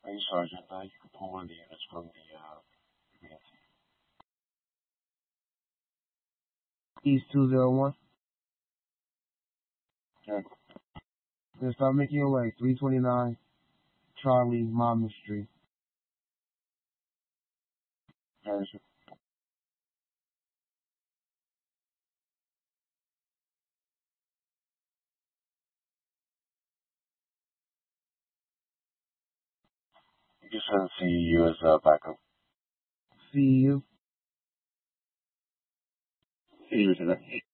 Hey, Sergeant, you can pull one of the units from the East 201. yeah, Then start making your way. 329 Charlie Monmouth Street. Harrison. You can send CEU as backup. CEU. CEU today.